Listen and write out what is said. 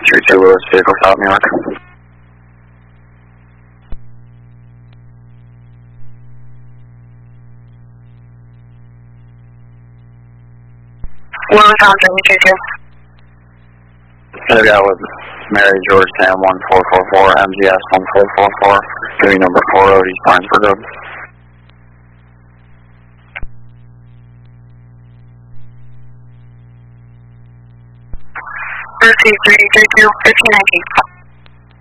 32 Lewis, vehicle South New York. Lewis Andre, 32. Maybe I was Mary Georgetown 1444, MGS 1444, doing number 4 East Barnesburg Road. RC332, 1519.